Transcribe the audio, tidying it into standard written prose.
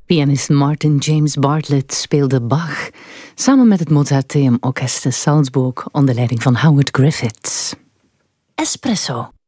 Pianist Martin James Bartlett speelde Bach samen met het Mozarteum Orkest te Salzburg onder leiding van Howard Griffiths. Espresso.